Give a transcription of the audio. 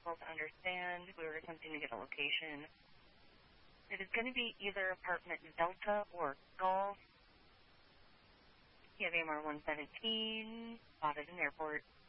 difficult to understand. We were attempting to get a location. It is going to be either apartment Delta or Golf. You have AMR 117, spotted in airport.